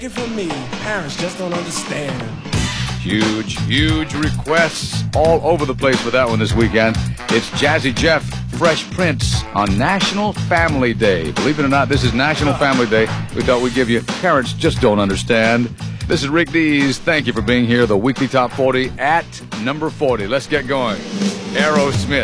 For me, parents just don't understand. Huge requests all over the place for that one this weekend. It's Jazzy Jeff, Fresh Prince on National Family Day. Believe it or not, this is National Family Day. We thought we'd give you Parents Just Don't Understand. This is Rick Dees. Thank you for being here. The weekly top 40 at number 40. Let's get going. Aerosmith.